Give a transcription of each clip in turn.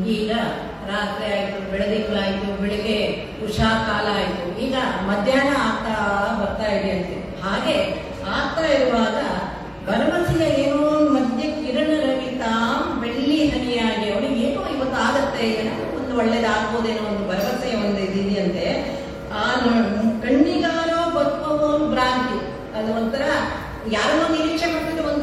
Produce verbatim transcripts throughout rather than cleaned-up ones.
ಈಗ ರಾತ್ರಿ ಆಯ್ತು, ಬೆಳದಿಂಗಳಾಯ್ತು, ಬೆಳಿಗ್ಗೆ ಉಷಾ ಕಾಲ ಆಯ್ತು, ಈಗ ಮಧ್ಯಾಹ್ನ ಆಗ್ತಾ ಬರ್ತಾ ಇದೆ ಅಂತೆ. ಹಾಗೆ ಆಗ್ತಾ ಇರುವಾಗ ಭರವಸೆಯ ಏನೋ ಮಧ್ಯ ಕಿರಣ ರವಿತಾಂ ಬೆಳ್ಳಿ ಹನಿಯಾಗಿ ಅವನಿಗೆ ಏನೋ ಇವತ್ತು ಆಗತ್ತೆ, ಏನೋ ಒಂದು ಒಳ್ಳೇದಾಗ್ಬೋದೇನೋ ಒಂದು ಭರವಸೆಯ ಒಂದು ಇದೆಯಂತೆ. ಆ ಕಣ್ಣಿಗಾರೋ ಬದುಕೋ ಭ್ರಾಂತಿ, ಅದು ಒಂಥರ ಯಾರನ್ನೋ ನಿರೀಕ್ಷೆ ಮಾಡ್ತಿದ್ರೆ ಒಂದು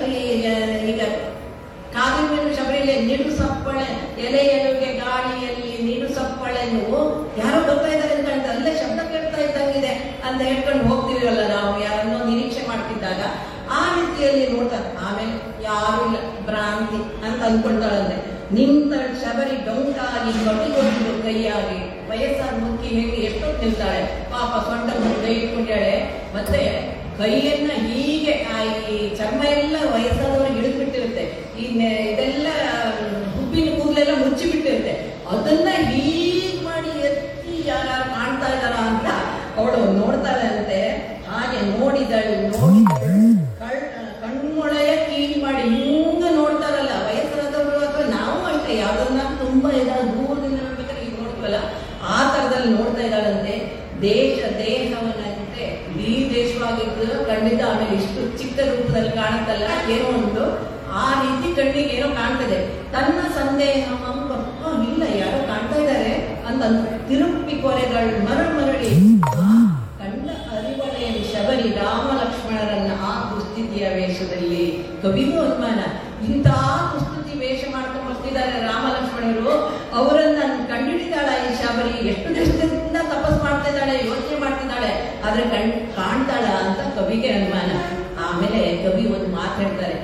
ಈಗ ಕಾದಿನ ಮೇಲೆ ಶಬರಿಲೆ ನಿಡು ಸಪ್ಪಳೆ ಎಲೆ ಎಲೆಗೆ ಗಾಳಿಯಲ್ಲಿ ನಿಡು ಸಪ್ಪಳೆ ನೀವು ಯಾರೋ ಬರ್ತಾ ಇದ್ದಾರೆ ಅಂತ ಹೇಳ್ತಾರೆ, ಅಲ್ಲೇ ಶಬ್ದ ಕೇಳ್ತಾ ಇದ್ದಂಗಿದೆ ಅಂತ ಹೇಳ್ಕೊಂಡು ಹೋಗ್ತೀವಲ್ಲ ನಾವು, ಯಾರನ್ನೋ ನಿರೀಕ್ಷೆ ಮಾಡ್ತಿದ್ದಾಗ ಆ ರೀತಿಯಲ್ಲಿ ನೋಡ್ತಾರೆ. ಆಮೇಲೆ ಯಾರು ಇಲ್ಲ, ಭ್ರಾಂತಿ ಅಂತ ಅಂದ್ಕೊಳ್ತಾಳಂತೆ. ನಿಂತ ಶಬರಿ ಡೊಂಕಾಗಿ ಬಟ್ಟಿಗೊಂಡು ಕೈಯಾಗಿ ವಯಸ್ಸಾದ ಮುಕ್ಕಿ ಹೇಗೆ ಎಷ್ಟೊತ್ತು ನಿಲ್ತಾಳೆ ಪಾಪ, ಸೊಂಟ ಕೈ ಇಟ್ಕೊಂಡಾಳೆ. ಮತ್ತೆ ಕೈಯನ್ನ ಹೀಗೆ ಈ ಚರ್ಮ ಎಲ್ಲ ವಯಸ್ಸಾದವರಿಗೆ ಹಿಡಿದ್ಬಿಟ್ಟಿರುತ್ತೆ, ಈ ಇದೆಲ್ಲ ಹುಬ್ಬಿನ ಕೂದಲೆಲ್ಲ ಮುಚ್ಚಿಬಿಟ್ಟಿರುತ್ತೆ, ಅದನ್ನ ಹೀಗ್ ಮಾಡಿ ಎತ್ತಿ ಯಾರು ಮಾಡ್ತಾ ಇದ್ದಾರ ಅಂತ ಅವಳು ನೋಡ್ತಾಳೆ ಅಂತೆ. ಹಾಗೆ ನೋಡಿದಳು ನೋಡಿದಳು ಕಣ್ಮೊಳೆಯ ಕೀಳ್ ಮಾಡಿ ಹಿಂಗ ನೋಡ್ತಾರಲ್ಲ ವಯಸ್ಸಾದವರು, ಅಥವಾ ನಾವು ಅಷ್ಟೇ ಯಾವ್ದನ್ನ ತುಂಬಾ ಇದಾದ ದೂರದಿಂದ ನೋಡ್ಬೇಕಾದ್ರೆ ಈಗ ನೋಡ್ತೀವಲ್ಲ ಆ ತರದಲ್ಲಿ ನೋಡ್ತಾ ಇದ್ದಾಳಂತೆ. ದೇಶ ದೇಹವನ್ನಂತೆ ಈ ದೇಶವಾಗಿದ್ದು ಖಂಡಿತ ಆಮೇಲೆ ಇಷ್ಟು ಚಿಕ್ಕ ರೂಪದಲ್ಲಿ ಕಾಣುತ್ತಲ್ಲ, ಏನೋ ಒಂದು ಆ ರೀತಿ ಕಣ್ಣಿಗೆ ಏನೋ ಕಾಣ್ತದೆ. ತನ್ನ ಸಂದೇಹ ಇಲ್ಲ ಯಾರೋ ಕಾಣ್ತಾ ಇದ್ದಾರೆ ಅಂತ ತಿರುಪಿ ಕೊರೆಗಳು ಮರಳು ಮರಳಿ ಕಂಡ ಅರಿವಳೆಯಲ್ಲಿ ಶಬರಿ ರಾಮ ಲಕ್ಷ್ಮಣರನ್ನ ಆ ದುಸ್ಥಿತಿಯ ವೇಷದಲ್ಲಿ. ಕವಿಗೂ ಅನುಮಾನ, ಇಂತಹ ದುಸ್ಥಿತಿ ವೇಷ ಮಾಡ್ಕೊಂಡು ಬರ್ತಿದ್ದಾರೆ ರಾಮ ಲಕ್ಷ್ಮಣರು, ಅವರನ್ನ ಕಂಡುಹಿಡಿದಾಳ ಈ ಶಬರಿ, ಎಷ್ಟು ದಿವಸದಿಂದ ತಪಸ್ ಮಾಡ್ತಾ ಇದ್ದಾಳೆ, ಯೋಚನೆ ಮಾಡ್ತಿದ್ದಾಳೆ, ಆದ್ರೆ ಕಣ್ ಕಾಣ್ತಾಳ ಅಂತ ಕವಿಗೆ ಅನುಮಾನ. ಆಮೇಲೆ ಕವಿ ಒಂದು ಮಾತು ಹೇಳ್ತಾರೆ,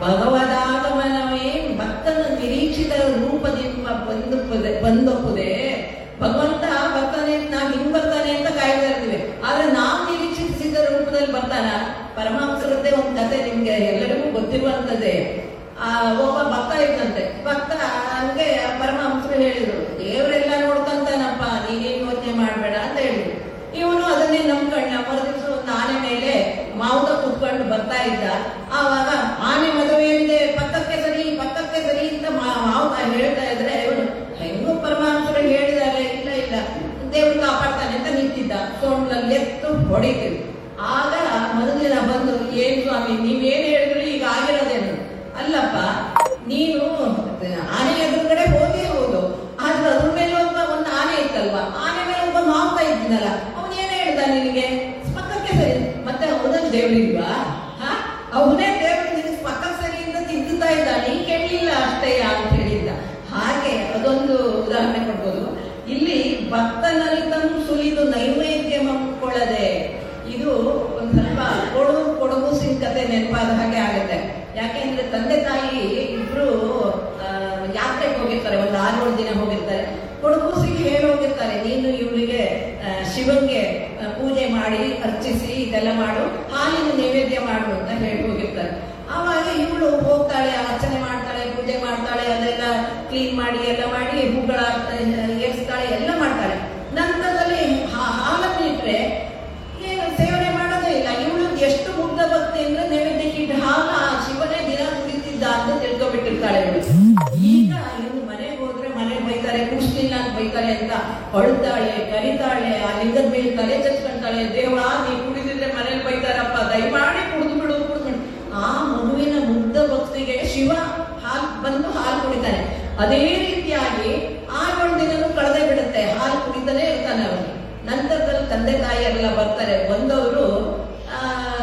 ಭಗವದಾಗಮನವೇ ಭಕ್ತನ ನಿರೀಕ್ಷಿತ ರೂಪದಿಂದ ಬಂದು ಬಂದೊಪ್ಪುದೆ. ಭಗವಂತ ಬರ್ತಾನೆ, ನಾವ್ ಹಿಂಗ್ ಬರ್ತಾನೆ ಅಂತ ಕಾಯ್ತಾ ಇರ್ತೀವಿ, ಆದ್ರೆ ನಾವ್ ನಿರೀಕ್ಷಿಸಿದ ರೂಪದಲ್ಲಿ ಬರ್ತಾನ. ಪರಮಹಂಸರದ್ದೇ ಒಂದು ಕತೆ ನಿಮ್ಗೆ ಎಲ್ಲರಿಗೂ ಗೊತ್ತಿರುವಂತದ್ದೇ. ಆ ಒಬ್ಬ ಭಕ್ತ ಇದ್ದಂತೆ, ಭಕ್ತ ಹಂಗೆ ಪರಮಹಂಸರು ಹೇಳಿದ್ರು, ದೇವರೆಲ್ಲ ನೋಡ್ಕೊಂತಾನಪ್ಪ, ನೀನೇನ್ ಯೋಚನೆ ಮಾಡ್ಬೇಡ ಅಂತ ಹೇಳಿದ್ರು. ಇವನು ಅದನ್ನೇ ನಂಬ್ಕೊಂಡ. ಮರುದಿವ್ಸ ಒಂದು ಆನೆ ಮೇಲೆ ಮಾವುತ ಕುತ್ಕೊಂಡು ಬರ್ತಾ ಇದ್ದ. ಆವಾಗ ಆನೆ ಮದುವೆಯಿಂದ ಪಕ್ಕಕ್ಕೆ ಸರಿ ಪಕ್ಕಕ್ಕೆ ಸರಿ ಅಂತ ಮಾವುತ ಹೇಳ್ತಾ ಇದ್ರೆ ಇವನು ಹೆಂಗೋ ಪರಮಹಂಸರು ಹೇಳಿದ್ದಾರೆ, ಇಲ್ಲ ಇಲ್ಲ ದೇವ್ರು ಕಾಪಾಡ್ತಾನೆ ಅಂತ ನಿಂತಿದ್ದ. ಸೋಣ್ಲಲ್ಲಿ ಎತ್ತು ಹೊಡಿತೀವಿ. ಆಗ ಮರುದಿನ ಬಂದು, ಏನ್ ಸ್ವಾಮಿ ನೀವೇನ್ ಹೇಳಿದ್ರು ಈಗ ಆಗಿರೋದೇನು? ಅಲ್ಲಪ್ಪ, ನೀನು ಆನೆ ಎದುರುಗಡೆ ಹೋಗೇ ಹೋದು, ಆದ್ರೆ ಅದ್ರ ಮೇಲೆ ಒಬ್ಬ ಒಂದು ಆನೆ ಇತ್ತಲ್ವಾ, ಆನೆ ಮೇಲೆ ಒಬ್ಬ ಮಾವುತ ಇದ್ನಲ್ಲ, ಅವನ್ ಏನ್ ಹೇಳ್ದ ನಿನಗೆ ಪಕ್ಕಕ್ಕೆ ಸರಿ, ಮತ್ತೆ ಅವನಲ್ಲಿ ದೇವ್ರಿಲ್ವಾ? ಹಾ, ಅವನೇ ದೇವ್ರು ನಿನಗೆ ಪಕ್ಕಕ್ಕೆ ಸರಿ ಅಂತ ತಿದ್ದುತ್ತಾ ಇದ್ದ, ನೀನ್ ಕೇಳಲಿಲ್ಲ ಅಷ್ಟೇ ಅಂತ ಹೇಳಿದ್ದ. ಹಾಗೆ ಅದೊಂದು ಉದಾಹರಣೆ ಕೊಡ್ಬೋದು. ಇಲ್ಲಿ ಭಕ್ತನರಿತಂ ಸುಲಿದು ನೈವೇದ್ಯ ಮಕ್ಕೊಳ್ಳದೆ, ಇದು ಒಂದ್ ಸ್ವಲ್ಪ ಕೊಡು ಕೊಡಗು ಸಿಂಗ್ ಕತೆ ನೆನಪಾದ ಹಾಗೆ ಆಗುತ್ತೆ. ಯಾಕೆಂದ್ರೆ ತಂದೆ ತಾಯಿ ಇಬ್ರು ಯಾತ್ರೆಗೆ ಹೋಗಿರ್ತಾರೆ, ಒಂದು ಆರು ಏಳು ದಿನ ಹೋಗಿರ್ತಾರೆ. ಕೊಡಗು ಸಿಂಗ್ ಹೇಳಿ ಹೋಗಿರ್ತಾರೆ, ನೀನು ಇವಳಿಗೆ ಶಿವನ್ಗೆ ಪೂಜೆ ಮಾಡಿ ಅರ್ಚಿಸಿ ಇದೆಲ್ಲ ಮಾಡು, ಹಾಲಿನ ನೈವೇದ್ಯ ಮಾಡು ಅಂತ ಹೇಳಿ ಹೋಗಿರ್ತಾರೆ. ಆವಾಗ ಇವಳು ಹೋಗ್ತಾಳೆ, ಅರ್ಚನೆ ಮಾಡ್ತಾಳೆ, ಪೂಜೆ ಮಾಡ್ತಾಳೆ, ಅದೆಲ್ಲ ಕ್ಲೀನ್ ಮಾಡಿ ಎಲ್ಲ ಮಾಡಿ ಹೂಗಳ ಏರ್ಸ್ತಾಳೆ, ಎಲ್ಲ ಮಾಡ್ತಾಳೆ. ನಂತರದಲ್ಲಿ ಹಾಲನ್ನು ಇಟ್ರೆ ಏನು ಸೇವನೆ ಮಾಡೋದೇ ಇಲ್ಲ. ಇವಳು ಎಷ್ಟು ಮುಗ್ಧ ಭಕ್ತಿ ಅಂದ್ರೆ ನೈವೇದ್ಯಕ್ಕೆ ಇಟ್ಟು ಹಾಲ ಶಿವನೇ ದಿನ ಕುಡಿತಿದ್ದ ಅಂತ ತಿಳ್ಕೊಬಿಟ್ಟಿರ್ತಾಳೆ ಇವಳು. ಈಗ ಇನ್ನು ಮನೆಗೆ ಹೋದ್ರೆ ಮನೆಗೆ ಬೈತಾರೆ, ಕೂಸ್ಲಿಲ್ಲ ಅಂತ ಬೈತಾರೆ ಅಂತ ಹೊಳ್ತಾಳೆ, ಕರಿತಾಳೆ, ಆ ಲಿಂಗದ ಮೇಲೆ ತಲೆ ಚಚ್ಕೊಂತಾಳೆ, ದೇವ ನೀ ಕುಡಿದಿದ್ರೆ ಮನೇಲಿ ಬೈತಾರಪ್ಪ, ದಯಮಾಡಿ ಕುಡಿದು ಬಿಡು ಕುಡಿದು. ಆ ಮಗುವಿನ ಮುಗ್ಧ ಭಕ್ತಿಗೆ ಶಿವ ಹಾಲು ಬಂದು ಹಾಲು ಕುಡಿತಾನೆ. ಅದೇ ರೀತಿಯಾಗಿ ಆರು ದಿನನೂ ಕಳೆದೇ ಬಿಡುತ್ತೆ, ಹಾಲು ಕುಡಿತಾನೆ ಇರ್ತಾನೆ ಅವನಿಗೆ. ನಂತರದಲ್ಲಿ ತಂದೆ ತಾಯಿಯರೆಲ್ಲ ಬರ್ತಾರೆ. ಬಂದವರು ಆ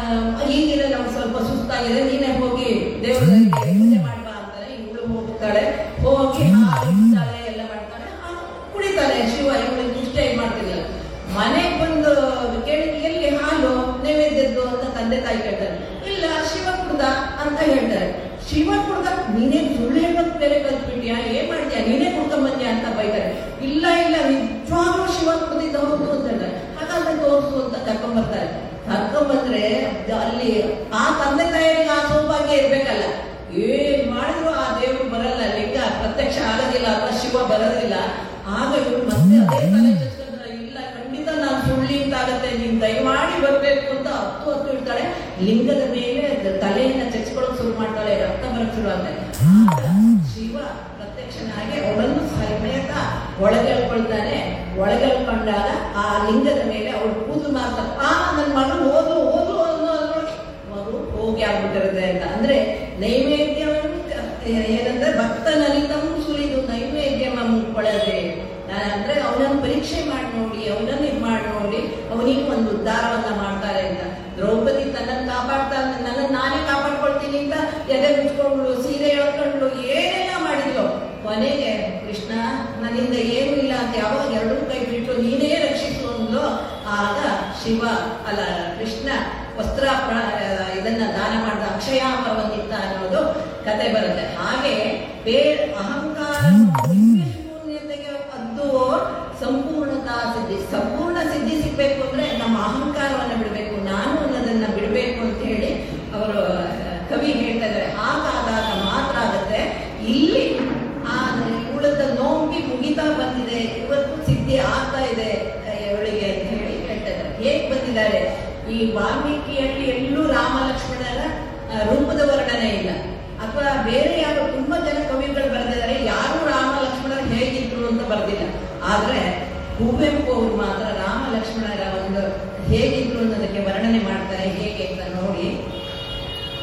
ಈಗಿನ ನಮ್ಗೆ ಸ್ವಲ್ಪ ಸುಸ್ತಾಗಿದೆ, ನೀನೇ ಹೋಗಿ ದೇವರಿಗೆ ಪೂಜೆ ಮಾಡ್ಬಾ ಅಂತಾರೆ. ಇವಳು ಹೋಗ್ತಾಳೆ, ಹೋಗಿ ಹಾಲು ಇಡ್ತಾಳೆ, ಎಲ್ಲ ಮಾಡ್ತಾಳೆ, ಕುಡಿತಾಳೆ. ಶಿವ ಇವಳಿಗೆ ದೃಷ್ಟಿ ಮಾಡ್ತಿರ್ಲಿಲ್ಲ. ಮನೆಗೆ ಬಂದು ಕೇಳಿ ಎಲ್ಲಿ ಹಾಲು ನೈವೇದ್ಯದ್ದು ಅಂತ ತಂದೆ ತಾಯಿ ಕೇಳ್ತಾರೆ. ಇಲ್ಲ ಶಿವ ಕುಡ್ದ ಅಂತ ಹೇಳ್ತಾರೆ. ಶಿವ ಕುಡ್ದ, ನೀನೇ ಸುಳ್ಳು ಹೇಳೋದ್ ಬೇರೆ ಕಲ್ತ್ಬಿಟ್ಯಾ, ಏನ್ ಮಾಡ್ತೀಯ, ನೀನೇ ಕುಡ್ಕೊಂಬಂದ್ಯಾ ಅಂತ ಬೈತಾರೆ. ಇಲ್ಲ ಇಲ್ಲ ನಿಜವಾಗ್ಲೂ ಶಿವ ಕುಡ್ದಿದ್ದ ಹೌದು ಅಂತ ಹೇಳ್ತಾರೆ. ಹಾಗಾದ್ರೆ ತೋರಿಸು ಅಂತ ಕರ್ಕೊಂಡ್ಬರ್ತಾರೆ. ಕರ್ಕೊಂಡ್ಬಂದ್ರೆ ಅಲ್ಲಿ ಆ ತಂದೆ ತಾಯಿಗೆ ಆ ಸೌಭಾಗ್ಯ ಇರ್ಬೇಕಲ್ಲ, ಏನ್ ಮಾಡಿದ್ರು ಆ ದೇವ್ರು ಬರಲ್ಲ, ಲಿಂಗ ಪ್ರತ್ಯಕ್ಷ ಆಗೋದಿಲ್ಲ, ಅಥವಾ ಶಿವ ಬರೋದಿಲ್ಲ. ಆಗ ಇವ್ರು ಮತ್ತೆ ಅದೇ ತಲೆ ಚಚ್ಕೊಂಡ್ರೆ, ಇಲ್ಲ ಖಂಡಿತ ನಾನು ಸುಳ್ಳಿ ಅಂತಾಗತ್ತೆ, ನೀನ್ ದಯಮಾಡಿ ಬರ್ಬೇಕು ಅಂತ ಹತ್ತು ಹತ್ತು ಇಡ್ತಾಳೆ. ಲಿಂಗದ ಮೇಲೆ ತಲೆಯನ್ನ ಚಚ್ಕೊಳ್ಳೋಕೆ ಶುರು ಮಾಡ್ತಾಳೆ, ರಕ್ತ ಬರಕ್ ಶುರು ಆಗ್ತಾಳೆ. ಶಿವ ಪ್ರತ್ಯಕ್ಷನಾಗಿ ಅವಳನ್ನು ಒಳಗೆಳ್ಕೊಳ್ತಾನೆ. ಒಳಗೆಳ್ಕೊಂಡಾಗ ಆ ಲಿಂಗದ ಮೇಲೆ ಅವಳು ಕೂದು ಮಾಡ್ತಾರೆ, ಆ ನನ್ನ ಮಗಳು ಓದು ಓದು ಅನ್ನೋ ಅದ್ರೊಳಗೆ ಮಗು ಹೋಗಿ ಆಗ್ಬಿಟ್ಟಿರುತ್ತೆ ಅಂತ. ಅಂದ್ರೆ ನೈವೇದ್ಯವನ್ನು ಏನಂದ್ರೆ ಭಕ್ತನನಿತಂ ಸುರಿದು ನೈವೇದ್ಯಮ ಮುಕ್ಕೊಳ್ಳದೆ, ಅಂದ್ರೆ ಅವನನ್ನು ಪರೀಕ್ಷೆ ಮಾಡಿ ನೋಡಿ, ಅವನನ್ನು ಇದು ಮಾಡಿ ನೋಡಿ ಅವನಿಗೆ ಒಂದು ಉದ್ಧಾರವನ್ನ ಮಾಡ್ತಾರೆ ಅಂತ. ದ್ರೌಪದಿ ತನ್ನನ್ನು ಕಾಪಾಡ್ತಾ ನನ್ನನ್ನು ನಾನೇ ಕಾಪಾಡ್ಕೊಳ್ತೀನಿ ಅಂತ ಎದೆ ಮುಚ್ಕೊಂಡು ಸೀರೆ ಹೇಳ್ಕೊಂಡು ಏನೆಲ್ಲ ಮಾಡಿದ್ಲು. ಕೊನೆಗೆ ಕೃಷ್ಣ ನನ್ನಿಂದ ಏನೂ ಇಲ್ಲ ಅಂತ ಯಾವಾಗ ಎರಡೂ ಕೈ ಬಿಟ್ಟು ನೀನೇ ರಕ್ಷಿಸು ಅಂದ್ಲು. ಆಗ ಶಿವ ಅಲ್ಲ ಕೃಷ್ಣ ವಸ್ತ್ರ ಇದನ್ನ ದಾನ ಮಾಡಿದ ಅಕ್ಷಯಾಮರವನ್ನಿತ್ತ ಅನ್ನೋದು ಕತೆ ಬರುತ್ತೆ. ಹಾಗೆ ಬೇ ಅಹಂಕಾರ ಶೂನ್ಯತೆಗೆ ಅದ್ದು ಸಂಪೂರ್ಣತಾ ಸಿದ್ಧಿ, ಸಂಪೂರ್ಣ ಸಿದ್ಧಿ ಸಿಗ್ಬೇಕು ಅಂದ್ರೆ ನಮ್ಮ ಅಹಂಕಾರವನ್ನ ಬಿಡಬೇಕು, ನಾನು ಅನ್ನೋದನ್ನ ಬಿಡಬೇಕು ಅಂತ ಹೇಳಿ ಅವರು ಕವಿ ಹೇಳ್ತಾ ಇದ್ದಾರೆ. ಹಾಗಾದಾಗ ಮಾತ್ರ ಆಗುತ್ತೆ. ಇಲ್ಲಿ ಆ ಇವಳದ ನೋಂಬಿ ಮುಗಿತಾ ಬಂದಿದೆ, ಇವತ್ತು ಸಿದ್ಧಿ ಆಗ್ತಾ ಇದೆ ಇವಳಿಗೆ ಅಂತ ಹೇಳಿ ಹೇಳ್ತಾ ಇದ್ದಾರೆ. ಹೇಗ್ ಬಂದಿದ್ದಾರೆ? ಈ ವಾಲ್ಮೀಕಿಯಲ್ಲಿ ಎಲ್ಲೂ ರಾಮ ಲಕ್ಷ್ಮಣರ ರೂಪದ ವರ್ಣನೆ ಇಲ್ಲ, ಅಥವಾ ಬೇರೆ ಯಾರು ತುಂಬಾ ಜನ ಕವಿಗಳು ಬರೆದಿದ್ದಾರೆ, ಯಾರು ರಾಮ ಲಕ್ಷ್ಮಣರು ಹೇಗಿದ್ರು ಅಂತ ಬರೆದಿಲ್ಲ. ಆದ್ರೆ ಕುವೆಂಪು ಅವರು ಮಾತ್ರ ರಾಮ ಲಕ್ಷ್ಮಣರ ಒಂದು ಹೇಗಿದ್ರು ಅನ್ನೋದಕ್ಕೆ ವರ್ಣನೆ ಮಾಡ್ತಾರೆ. ಹೇಗೆ ಅಂತ ನೋಡಿ,